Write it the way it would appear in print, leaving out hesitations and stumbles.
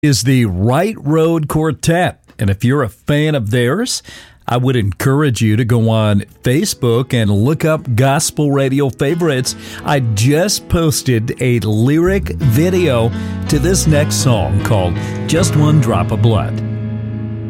is the Right Road Quartet. And if you're a fan of theirs, I would encourage you to go on Facebook and look up Gospel Radio Favorites. I just posted a lyric video to this next song called Just One Drop of Blood.